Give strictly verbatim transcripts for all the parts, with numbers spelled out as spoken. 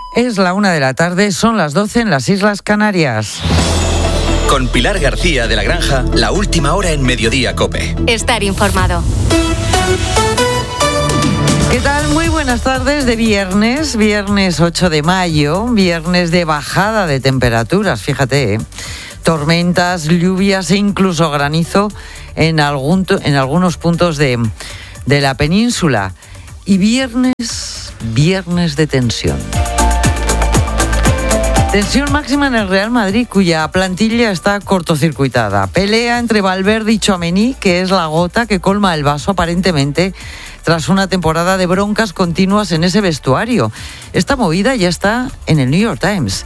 Es la una de la tarde, son las doce en las Islas Canarias. Con Pilar García de la Granja, la última hora en Mediodía COPE. Estar informado. ¿Qué tal? Muy buenas tardes de viernes, viernes ocho de mayo, viernes de bajada de temperaturas, fíjate, ¿eh? Tormentas, lluvias e incluso granizo en, algún, en algunos puntos de, de la península. Y viernes, viernes de tensión. Tensión máxima en el Real Madrid, cuya plantilla está cortocircuitada. Pelea entre Valverde y Tchouaméni, que es la gota que colma el vaso aparentemente tras una temporada de broncas continuas en ese vestuario. Esta movida ya está en el New York Times.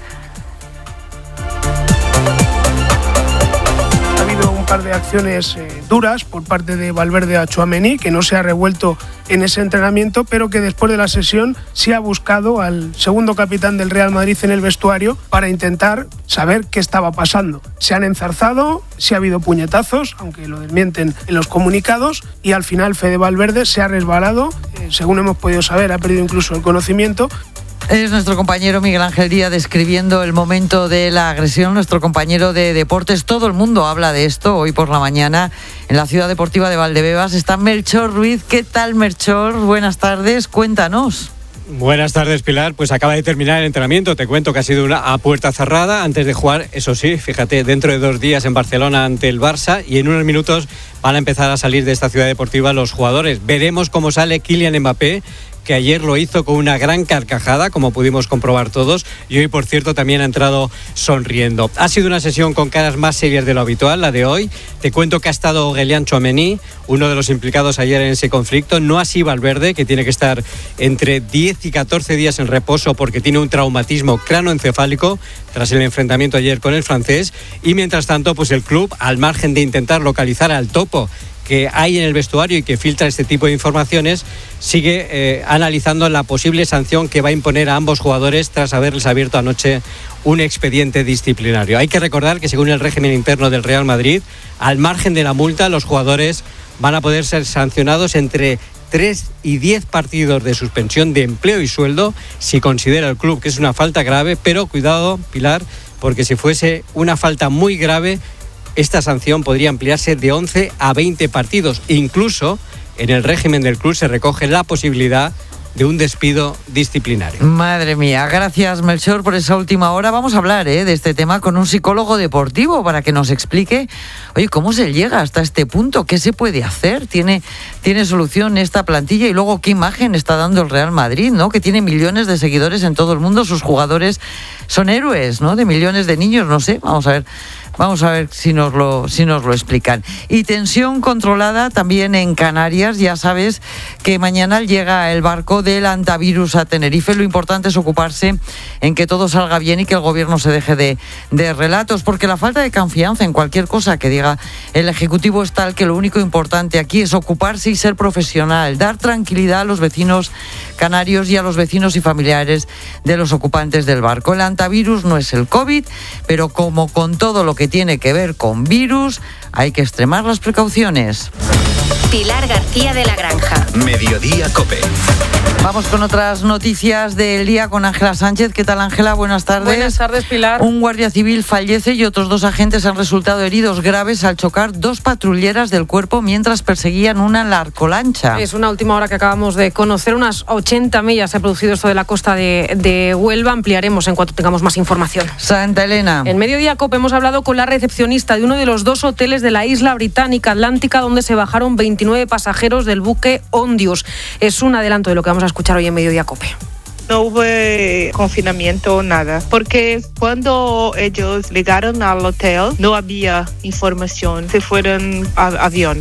Ha habido un par de acciones eh, duras por parte de Valverde a Tchouaméni, que no se ha revuelto en ese entrenamiento, pero que después de la sesión sí ha buscado al segundo capitán del Real Madrid en el vestuario para intentar saber qué estaba pasando. Se han enzarzado, sí ha habido puñetazos, aunque lo desmienten en los comunicados, y al final Fede Valverde se ha resbalado, eh, según hemos podido saber, ha perdido incluso el conocimiento. Es nuestro compañero Miguel Ángel Díaz describiendo el momento de la agresión, nuestro compañero de deportes. Todo el mundo habla de esto. Hoy por la mañana en la Ciudad Deportiva de Valdebebas está Melchor Ruiz. ¿Qué tal, Melchor? Buenas tardes, cuéntanos. Buenas tardes, Pilar. Pues acaba de terminar el entrenamiento. Te cuento que ha sido una a puerta cerrada antes de jugar, eso sí, fíjate, dentro de dos días en Barcelona ante el Barça, y en unos minutos van a empezar a salir de esta Ciudad Deportiva los jugadores. Veremos cómo sale Kylian Mbappé, que ayer lo hizo con una gran carcajada, como pudimos comprobar todos, y hoy, por cierto, también ha entrado sonriendo. Ha sido una sesión con caras más serias de lo habitual, la de hoy. Te cuento que ha estado Aurélien Tchouaméni, uno de los implicados ayer en ese conflicto, no así Valverde, que tiene que estar entre diez y catorce días en reposo porque tiene un traumatismo cranoencefálico tras el enfrentamiento ayer con el francés, y mientras tanto, pues el club, al margen de intentar localizar al topo que hay en el vestuario y que filtra este tipo de informaciones, sigue eh, analizando la posible sanción que va a imponer a ambos jugadores tras haberles abierto anoche un expediente disciplinario. Hay que recordar que según el régimen interno del Real Madrid, al margen de la multa, los jugadores van a poder ser sancionados entre tres y diez partidos de suspensión de empleo y sueldo si considera el club que es una falta grave, pero cuidado, Pilar, porque si fuese una falta muy grave, esta sanción podría ampliarse de once a veinte partidos. Incluso en el régimen del club se recoge la posibilidad de un despido disciplinario. Madre mía, gracias, Melchor, por esa última hora. Vamos a hablar ¿eh? de este tema con un psicólogo deportivo para que nos explique, oye, cómo se llega hasta este punto, qué se puede hacer, tiene, tiene solución esta plantilla, y luego qué imagen está dando el Real Madrid, ¿no? Que tiene millones de seguidores en todo el mundo, sus jugadores son héroes, ¿no? De millones de niños, no sé, vamos a ver. Vamos a ver si nos lo si nos lo explican. Y tensión controlada también en Canarias. Ya sabes que mañana llega el barco del antivirus a Tenerife. Lo importante es ocuparse en que todo salga bien y que el gobierno se deje de, de relatos, porque la falta de confianza en cualquier cosa que diga el Ejecutivo es tal que lo único importante aquí es ocuparse y ser profesional, dar tranquilidad a los vecinos canarios y a los vecinos y familiares de los ocupantes del barco. El antivirus no es el COVID, pero como con todo lo que tiene que ver con virus, hay que extremar las precauciones. Pilar García de la Granja. Mediodía COPE. Vamos con otras noticias del día con Ángela Sánchez. ¿Qué tal, Ángela? Buenas tardes. Buenas tardes, Pilar. Un guardia civil fallece y otros dos agentes han resultado heridos graves al chocar dos patrulleras del cuerpo mientras perseguían una narcolancha. Es una última hora que acabamos de conocer. Unas ochenta millas se ha producido esto de la costa de, de Huelva. Ampliaremos en cuanto tengamos más información. Santa Elena. En Mediodía COPE hemos hablado con la recepcionista de uno de los dos hoteles de la isla británica Atlántica, donde se bajaron veintinueve pasajeros del buque Ondius. Es un adelanto de lo que vamos a escuchar hoy en Mediodía COPE. No hubo confinamiento, nada, porque cuando ellos llegaron al hotel no había información, se fueron a avión.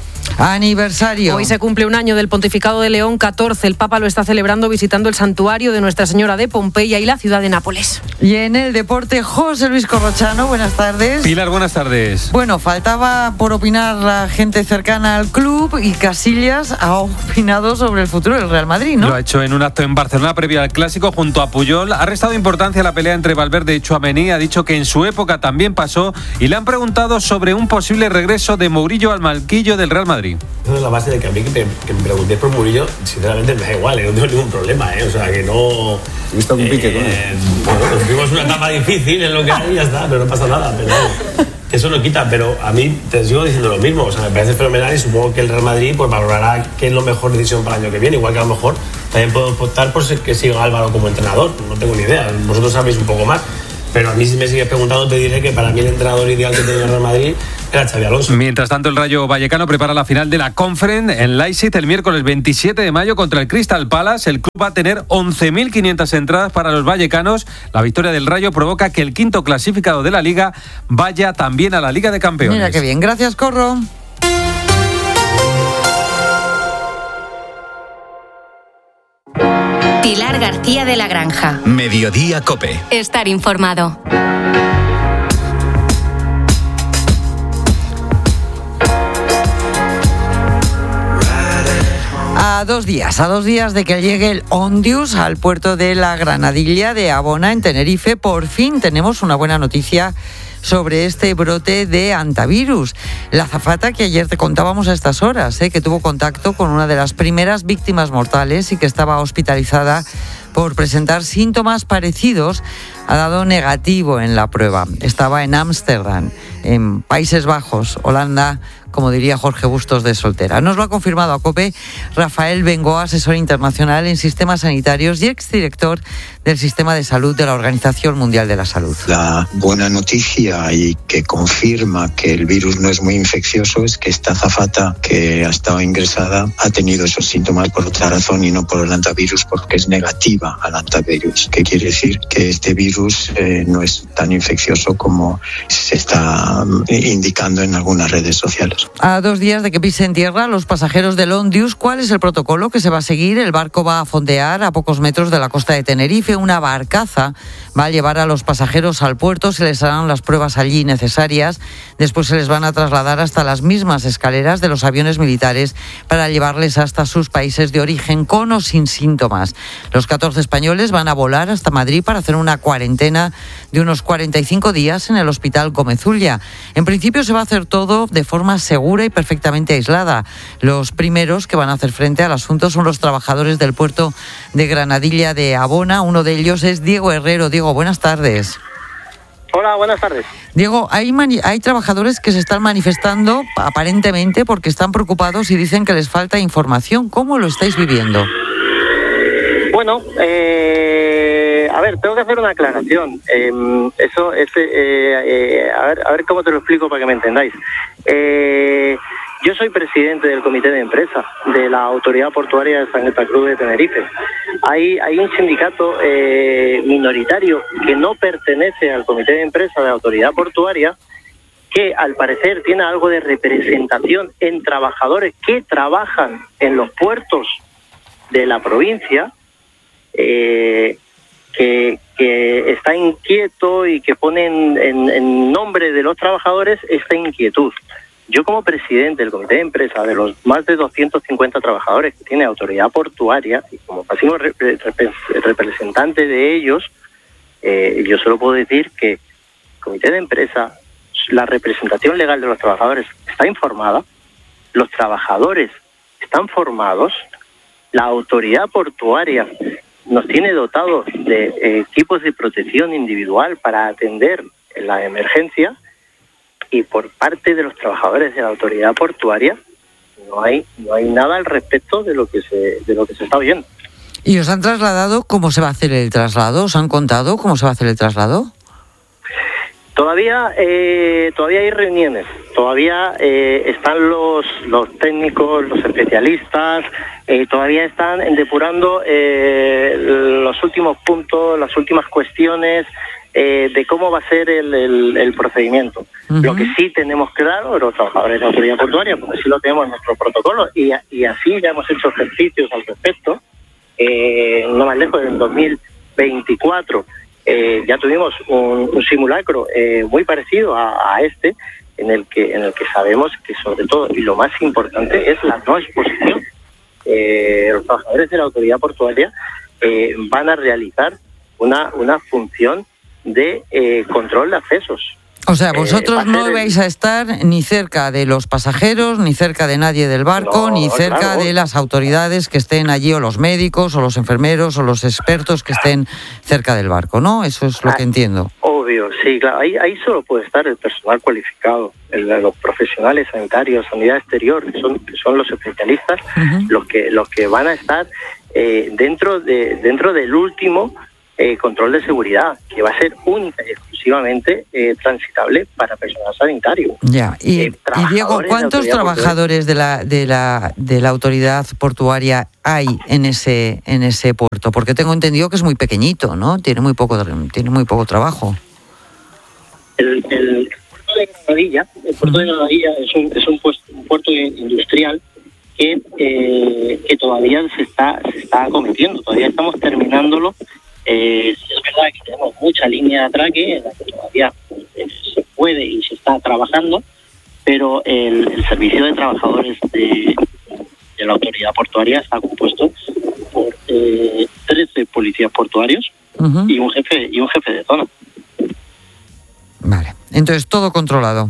Aniversario. Hoy se cumple un año del pontificado de León catorce. El Papa lo está celebrando visitando el santuario de Nuestra Señora de Pompeya y la ciudad de Nápoles. Y en el deporte, José Luis Corrochano, buenas tardes. Pilar, buenas tardes. Bueno, faltaba por opinar la gente cercana al club, y Casillas ha opinado sobre el futuro del Real Madrid, ¿no? Lo ha hecho en un acto en Barcelona previo al Clásico junto a Puyol. Ha restado importancia a la pelea entre Valverde y Tchouaméni. Ha dicho que en su época también pasó, y le han preguntado sobre un posible regreso de Mourinho al banquillo del Real Madrid. Madrid. Eso es la base de que a mí que me, que me preguntéis por Murillo, sinceramente me da igual, ¿eh? No tengo ningún problema, ¿eh? O sea, que no... He visto algún pique con él. Eh, bueno, pues tuvimos una etapa difícil en lo que hay y ya está, pero no pasa nada, pero... Eso no quita, pero a mí te sigo diciendo lo mismo, o sea, me parece fenomenal y supongo que el Real Madrid pues valorará qué es la mejor decisión para el año que viene, igual que a lo mejor también puedo optar por que siga Álvaro como entrenador, no tengo ni idea, vosotros sabéis un poco más, pero a mí si me sigues preguntando te diré que para mí el entrenador ideal que tenía el Real Madrid era Xabi Alonso. Mientras tanto, el Rayo Vallecano prepara la final de la Conference en Leipzig el miércoles veintisiete de mayo contra el Crystal Palace. El club va a tener once mil quinientas entradas para los vallecanos. La victoria del Rayo provoca que el quinto clasificado de la Liga vaya también a la Liga de Campeones. Mira qué bien, gracias, Corro. Pilar García de la Granja. Mediodía Cope. Estar informado. A dos días, a dos días de que llegue el Ondius al puerto de la Granadilla de Abona, en Tenerife, por fin tenemos una buena noticia sobre este brote de hantavirus. La azafata que ayer te contábamos a estas horas, ¿eh? que tuvo contacto con una de las primeras víctimas mortales y que estaba hospitalizada por presentar síntomas parecidos, ha dado negativo en la prueba. Estaba en Ámsterdam, en Países Bajos, Holanda, como diría Jorge Bustos de Soltera. Nos lo ha confirmado a COPE Rafael Bengoa, asesor internacional en sistemas sanitarios y exdirector del Sistema de Salud de la Organización Mundial de la Salud. La buena noticia y que confirma que el virus no es muy infeccioso es que esta azafata que ha estado ingresada ha tenido esos síntomas por otra razón y no por el hantavirus, porque es negativa al hantavirus, que quiere decir que este virus eh, no es tan infeccioso como se está indicando en algunas redes sociales. A dos días de que pisen tierra los pasajeros del Ondius, ¿cuál es el protocolo que se va a seguir? El barco va a fondear a pocos metros de la costa de Tenerife. Una barcaza va a llevar a los pasajeros al puerto, se les harán las pruebas allí necesarias. Después se les van a trasladar hasta las mismas escaleras de los aviones militares para llevarles hasta sus países de origen, con o sin síntomas. Los catorce españoles van a volar hasta Madrid para hacer una cuarentena de unos cuarenta y cinco días en el Hospital Gómez Ulla. En principio se va a hacer todo de forma segura y perfectamente aislada. Los primeros que van a hacer frente al asunto son los trabajadores del puerto de Granadilla de Abona. Uno de ellos es Diego Herrero. Diego, buenas tardes. Hola, buenas tardes. Diego, hay, mani- hay trabajadores que se están manifestando aparentemente porque están preocupados y dicen que les falta información. ¿Cómo lo estáis viviendo? Bueno, eh, a ver, tengo que hacer una aclaración. Eh, eso es, eh, eh, a ver, a ver cómo te lo explico para que me entendáis. Eh, yo soy presidente del comité de empresa de la Autoridad Portuaria de Santa Cruz de Tenerife. Hay, hay un sindicato eh, minoritario que no pertenece al comité de empresa de la Autoridad Portuaria, que al parecer tiene algo de representación en trabajadores que trabajan en los puertos de la provincia, eh, que, que está inquieto y que pone en, en, en nombre de los trabajadores esta inquietud. Yo, como presidente del comité de empresa de los más de doscientos cincuenta trabajadores que tiene Autoridad Portuaria y como máximo rep- rep- representante de ellos, eh, yo solo puedo decir que el comité de empresa, la representación legal de los trabajadores está informada, los trabajadores están formados, la Autoridad Portuaria nos tiene dotados de eh, equipos de protección individual para atender la emergencia, y por parte de los trabajadores de la Autoridad Portuaria no hay no hay nada al respecto de lo que se de lo que se está oyendo. ¿Y os han trasladado cómo se va a hacer el traslado? ¿Os han contado cómo se va a hacer el traslado? Todavía eh, todavía hay reuniones, todavía eh, están los los técnicos, los especialistas, eh, todavía están depurando eh, los últimos puntos, las últimas cuestiones eh, de cómo va a ser el, el, el procedimiento. Uh-huh. Lo que sí tenemos claro, los trabajadores de la Autoridad Portuaria, porque sí lo tenemos en nuestro protocolo, y, y así ya hemos hecho ejercicios al respecto, eh, no más lejos, en dos mil veinticuatro, eh, ya tuvimos un, un simulacro eh, muy parecido a, a este, en el que en el que sabemos que sobre todo, y lo más importante, es la no exposición. Eh, los trabajadores de la Autoridad Portuaria eh, van a realizar una, una función de eh, control de accesos. O sea, vosotros eh, no el... vais a estar ni cerca de los pasajeros, ni cerca de nadie del barco, no, ni cerca claro. de las autoridades que estén allí, o los médicos, o los enfermeros, o los expertos que estén cerca del barco, ¿no? Eso es lo que entiendo. Obvio, sí, claro. Ahí, ahí solo puede estar el personal cualificado, el, los profesionales sanitarios, sanidad exterior, que son, que son los especialistas, uh-huh. los que los que van a estar eh, dentro de dentro del último eh, control de seguridad, que va a ser única y exclusivamente eh, transitable para personal sanitario. Ya. Y, eh, y Diego, ¿cuántos de trabajadores de la de la de la autoridad portuaria hay en ese en ese puerto? Porque tengo entendido que es muy pequeñito, ¿no? Tiene muy poco tiene muy poco trabajo. El, el puerto de Granadilla, el puerto de Granadilla es un es un, puesto, un puerto industrial que eh, que todavía se está se está acometiendo, todavía estamos terminándolo. Eh, es verdad que tenemos mucha línea de atraque en la que todavía eh, se puede y se está trabajando, pero el, el servicio de trabajadores de, de la autoridad portuaria está compuesto por eh, trece policías portuarios uh-huh. y un jefe y un jefe de zona. Vale, entonces todo controlado.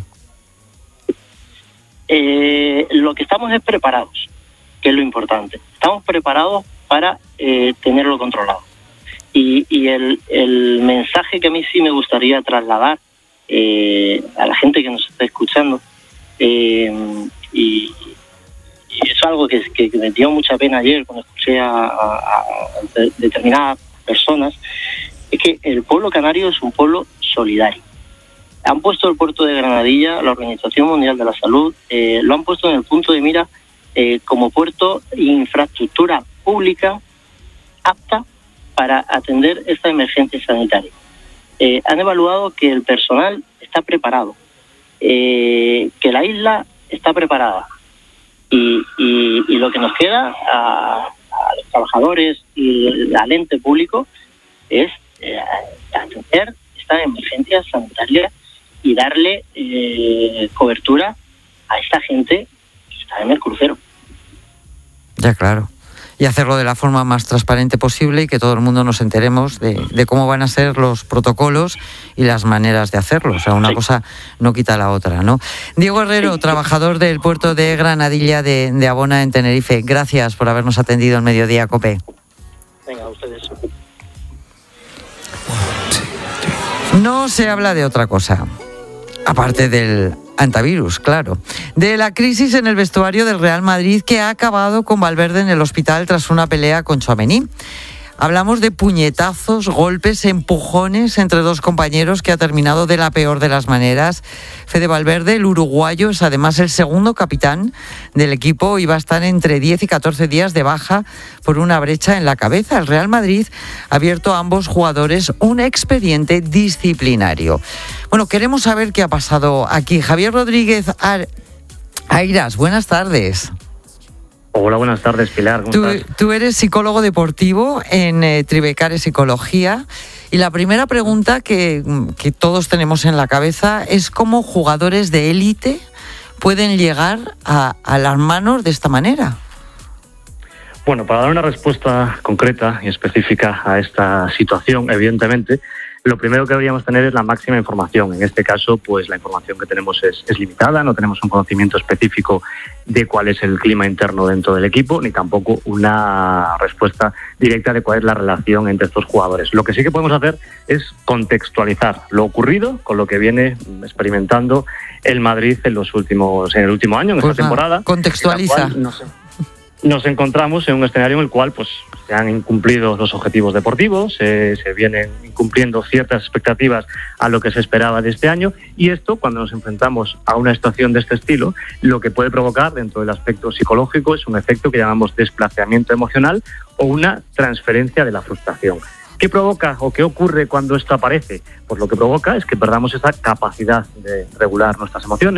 Eh, lo que estamos es preparados, que es lo importante. Estamos preparados para eh, tenerlo controlado. Y, y el, el mensaje que a mí sí me gustaría trasladar eh, a la gente que nos está escuchando, eh, y, y es algo que, que, que me dio mucha pena ayer cuando escuché a, a, a determinadas personas, es que el pueblo canario es un pueblo solidario. Han puesto el puerto de Granadilla, la Organización Mundial de la Salud, eh, lo han puesto en el punto de mira eh, como puerto e infraestructura pública apta para atender esta emergencia sanitaria. Eh, han evaluado que el personal está preparado, eh, que la isla está preparada, y, y, y lo que nos queda a, a los trabajadores y al ente público es eh, atender esta emergencia sanitaria y darle eh, cobertura a esta gente que está en el crucero. Ya, claro. Y hacerlo de la forma más transparente posible y que todo el mundo nos enteremos de, de cómo van a ser los protocolos y las maneras de hacerlo. O sea, una sí. cosa no quita la otra, ¿no? Diego Herrero, sí. trabajador del puerto de Granadilla de, de Abona en Tenerife. Gracias por habernos atendido en Mediodía COPE. Venga, a ustedes. No se habla de otra cosa, aparte del antivirus, claro. De la crisis en el vestuario del Real Madrid que ha acabado con Valverde en el hospital tras una pelea con Tchouaméni. Hablamos de puñetazos, golpes, empujones entre dos compañeros que ha terminado de la peor de las maneras. Fede Valverde, el uruguayo, es además el segundo capitán del equipo y va a estar entre diez y catorce días de baja por una brecha en la cabeza. El Real Madrid ha abierto a ambos jugadores un expediente disciplinario. Bueno, queremos saber qué ha pasado aquí. Javier Rodríguez Airas, buenas tardes. Hola, buenas tardes, Pilar. ¿Cómo tú, estás? Tú eres psicólogo deportivo en eh, Tribecare Psicología, y la primera pregunta que, que todos tenemos en la cabeza es cómo jugadores de élite pueden llegar a, a las manos de esta manera. Bueno, para dar una respuesta concreta y específica a esta situación, evidentemente, lo primero que deberíamos tener es la máxima información. En este caso, pues la información que tenemos es, es limitada, no tenemos un conocimiento específico de cuál es el clima interno dentro del equipo, ni tampoco una respuesta directa de cuál es la relación entre estos jugadores. Lo que sí que podemos hacer es contextualizar lo ocurrido con lo que viene experimentando el Madrid en los últimos, en el último año, en pues esta nada, temporada. Contextualiza. Nos encontramos en un escenario en el cual pues se han incumplido los objetivos deportivos, se, se vienen incumpliendo ciertas expectativas a lo que se esperaba de este año, y esto, cuando nos enfrentamos a una situación de este estilo, lo que puede provocar dentro del aspecto psicológico es un efecto que llamamos desplazamiento emocional o una transferencia de la frustración. ¿Qué provoca o qué ocurre cuando esto aparece? Pues lo que provoca es que perdamos esa capacidad de regular nuestras emociones,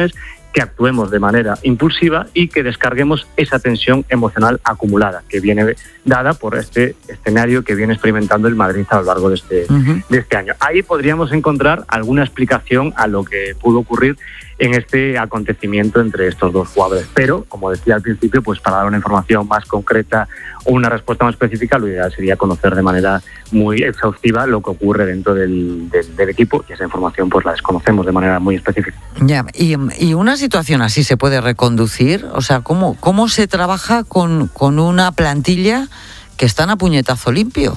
que actuemos de manera impulsiva y que descarguemos esa tensión emocional acumulada que viene dada por este escenario que viene experimentando el Madrid a lo largo de este, uh-huh. de este año. Ahí podríamos encontrar alguna explicación a lo que pudo ocurrir en este acontecimiento entre estos dos jugadores. Pero, como decía al principio, pues para dar una información más concreta o una respuesta más específica, lo ideal sería conocer de manera muy exhaustiva lo que ocurre dentro del, del, del equipo, y esa información pues la desconocemos de manera muy específica. Ya, y, y una situación así se puede reconducir, o sea, ¿cómo, cómo se trabaja con, con una plantilla que están a puñetazo limpio?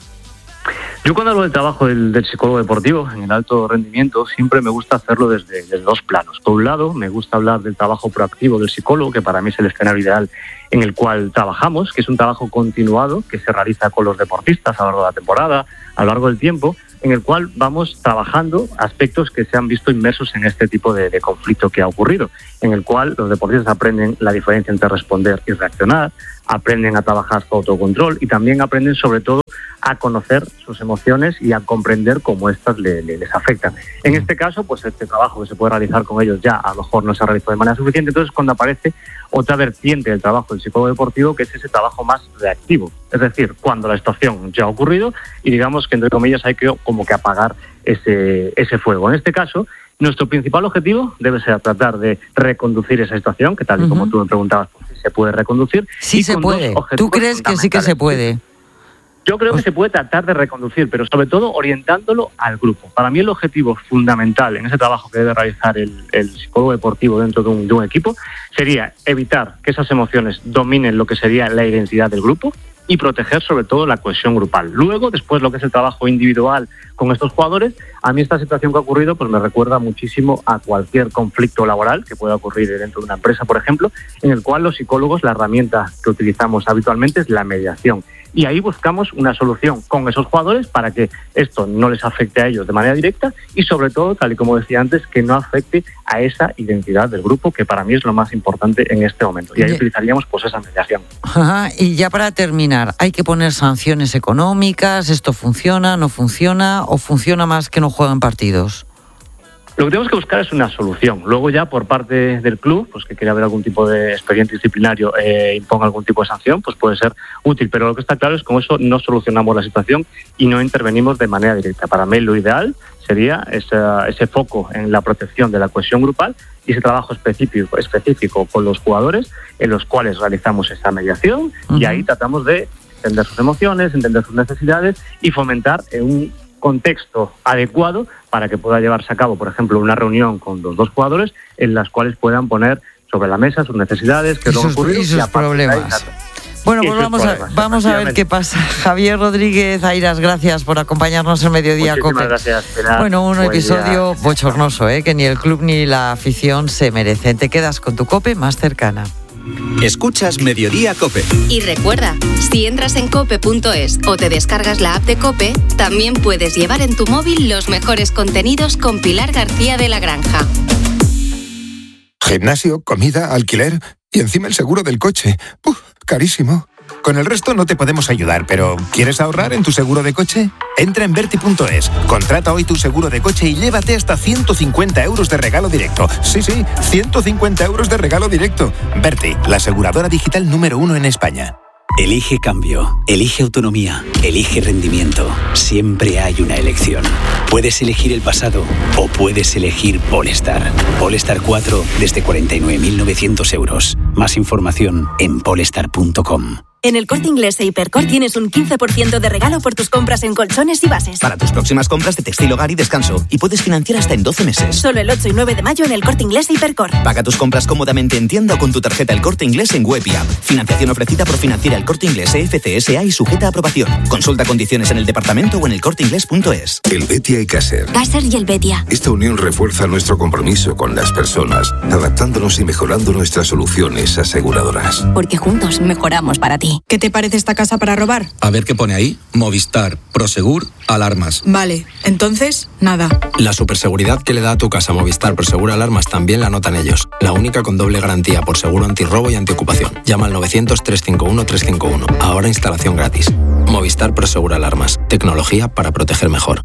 Yo cuando hablo del trabajo del, del psicólogo deportivo en el alto rendimiento siempre me gusta hacerlo desde, desde dos planos. Por un lado, me gusta hablar del trabajo proactivo del psicólogo, que para mí es el escenario ideal en el cual trabajamos, que es un trabajo continuado que se realiza con los deportistas a lo largo de la temporada, a lo largo del tiempo, en el cual vamos trabajando aspectos que se han visto inmersos en este tipo de, de conflicto que ha ocurrido, en el cual los deportistas aprenden la diferencia entre responder y reaccionar, aprenden a trabajar su autocontrol y también aprenden sobre todo a conocer sus emociones y a comprender cómo éstas le, le, les afectan. En este caso, pues este trabajo que se puede realizar con ellos ya a lo mejor no se ha realizado de manera suficiente, entonces cuando aparece otra vertiente del trabajo del psicólogo deportivo, que es ese trabajo más reactivo, es decir, cuando la situación ya ha ocurrido y digamos que entre comillas hay que como que apagar ese, ese fuego. En este caso, nuestro principal objetivo debe ser tratar de reconducir esa situación, que tal y uh-huh. como tú me preguntabas, pues, si se puede reconducir. Sí se puede. ¿Tú crees que sí que se puede? Yo creo que se puede tratar de reconducir, pero sobre todo orientándolo al grupo. Para mí el objetivo fundamental en ese trabajo que debe realizar el, el psicólogo deportivo dentro de un, de un equipo sería evitar que esas emociones dominen lo que sería la identidad del grupo y proteger sobre todo la cohesión grupal. Luego, después lo que es el trabajo individual con estos jugadores, a mí esta situación que ha ocurrido pues me recuerda muchísimo a cualquier conflicto laboral que pueda ocurrir dentro de una empresa, por ejemplo, en el cual los psicólogos, la herramienta que utilizamos habitualmente es la mediación. Y ahí buscamos una solución con esos jugadores para que esto no les afecte a ellos de manera directa y sobre todo, tal y como decía antes, que no afecte a esa identidad del grupo, que para mí es lo más importante en este momento. Y ahí utilizaríamos pues esa mediación. Ajá. Y ya para terminar, ¿hay que poner sanciones económicas? ¿Esto funciona, no funciona o funciona más que no juegan partidos? Lo que tenemos que buscar es una solución. Luego ya por parte del club, pues que quiera haber algún tipo de expediente disciplinario e eh, imponga algún tipo de sanción, pues puede ser útil. Pero lo que está claro es que con eso no solucionamos la situación y no intervenimos de manera directa. Para mí lo ideal sería ese, ese foco en la protección de la cohesión grupal y ese trabajo específico, específico con los jugadores en los cuales realizamos esa mediación uh-huh. y ahí tratamos de entender sus emociones, entender sus necesidades y fomentar un contexto adecuado para que pueda llevarse a cabo, por ejemplo, una reunión con los dos jugadores en las cuales puedan poner sobre la mesa sus necesidades, qué es lo que ocurre y sus y problemas. Bueno, pues vamos, a, vamos a ver qué pasa. Javier Rodríguez Airas, gracias por acompañarnos en Mediodía Muchísimas Cope. Gracias, Pilar. Bueno, un Buen episodio día. bochornoso, ¿eh? Que ni el club ni la afición se merecen. Te quedas con tu Cope más cercana. Escuchas Mediodía Cope. Y recuerda, si entras en cope punto es o te descargas la app de Cope, también puedes llevar en tu móvil los mejores contenidos con Pilar García de la Granja. Gimnasio, comida, alquiler y encima el seguro del coche. ¡Uf! Carísimo. Con el resto no te podemos ayudar, pero ¿quieres ahorrar en tu seguro de coche? Entra en Berti punto es, contrata hoy tu seguro de coche y llévate hasta ciento cincuenta euros de regalo directo. Sí, sí, ciento cincuenta euros de regalo directo. Berti, la aseguradora digital número uno en España. Elige cambio, elige autonomía, elige rendimiento. Siempre hay una elección. Puedes elegir el pasado o puedes elegir Polestar. Polestar cuatro desde cuarenta y nueve mil novecientos euros. Más información en polestar punto com. En El Corte Inglés e Hipercor tienes un quince por ciento de regalo por tus compras en colchones y bases. Para tus próximas compras de textil, hogar y descanso. Y puedes financiar hasta en doce meses. Solo el ocho y nueve de mayo en El Corte Inglés e Hipercor. Paga tus compras cómodamente en tienda o con tu tarjeta El Corte Inglés en web y app. Financiación ofrecida por Financiera El Corte Inglés E F C S A y sujeta a aprobación. Consulta condiciones en el departamento o en el corte inglés punto es. El Betia y Caser. Caser y el Betia. Esta unión refuerza nuestro compromiso con las personas, adaptándonos y mejorando nuestras soluciones aseguradoras. Porque juntos mejoramos para ti. ¿Qué te parece esta casa para robar? A ver qué pone ahí. Movistar, Prosegur, alarmas. Vale, entonces, nada. La superseguridad que le da a tu casa Movistar Prosegur Alarmas también la notan ellos. La única con doble garantía por seguro antirrobo y antiocupación. Llama al novecientos, trescientos cincuenta y uno, trescientos cincuenta y uno. Ahora instalación gratis. Movistar Prosegur Alarmas. Tecnología para proteger mejor.